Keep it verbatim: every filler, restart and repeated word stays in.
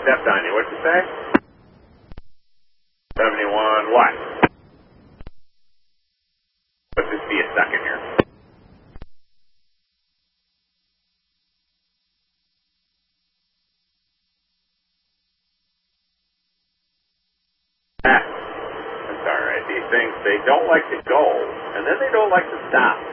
stepped on you. What'd you say? seventy-one what? Let's just be a second here. Ah, that's all right. These things, they don't like to go, and then they don't like to stop.